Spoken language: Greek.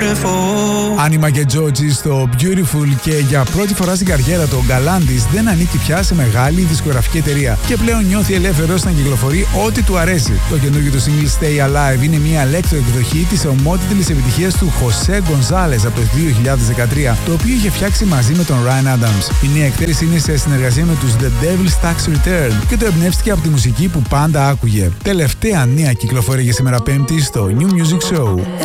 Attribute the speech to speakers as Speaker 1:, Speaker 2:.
Speaker 1: Άνιμα και Τζότζι στο Beautiful, και για πρώτη φορά στην καριέρα του ο Γκαλάντης δεν ανήκει πια σε μεγάλη δισκογραφική εταιρεία και πλέον νιώθει ελεύθερος να κυκλοφορεί ό,τι του αρέσει. Το καινούργιο του single Stay Alive είναι μια ηλέκτρο εκδοχή της ομότιτλης επιτυχίας του José González από το 2013, το οποίο είχε φτιάξει μαζί με τον Ryan Adams. Η νέα εκτέλεση είναι σε συνεργασία με τους The Devil's Tax Return και το εμπνεύστηκε από τη μουσική που πάντα άκουγε. Τελευταία νέα κυκλοφορία για σήμερα Πέμπτη στο New Music Show.